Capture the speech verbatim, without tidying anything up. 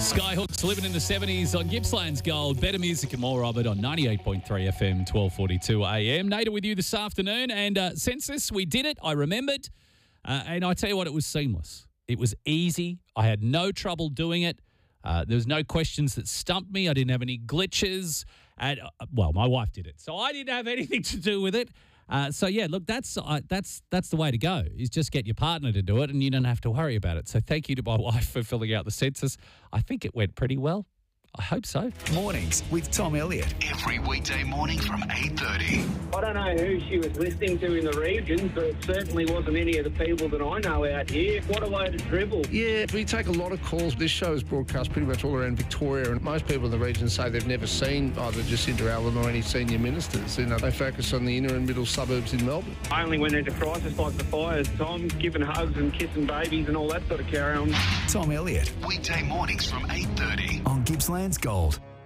Skyhooks living in the seventies on Gippsland's Gold. Better music and more of it on ninety-eight point three F M, twelve forty-two A M. Nader with you this afternoon. And uh, census, we did it. I remembered. Uh, and I tell you what, it was seamless. It was easy. I had no trouble doing it. Uh, there was no questions that stumped me. I didn't have any glitches. And, uh, well, my wife did it. So I didn't have anything to do with it. Uh, so, yeah, look, that's uh, that's that's the way to go, is just get your partner to do it and you don't have to worry about it. So thank you to my wife for filling out the census. I think it went pretty well. I hope so. Mornings with Tom Elliott. Every weekday morning from eight thirty. I don't know who she was listening to in the region, but it certainly wasn't any of the people that I know out here. What a load of dribble. Yeah, we take a lot of calls. This show is broadcast pretty much all around Victoria, and most people in the region say they've never seen either Jacinta Allen or any senior ministers. You know, they focus on the inner and middle suburbs in Melbourne. I only went into crisis like the fires, Tom, giving hugs and kissing babies and all that sort of carry on. Tom Elliott. Weekday mornings from eight thirty on Gippsland's Gold.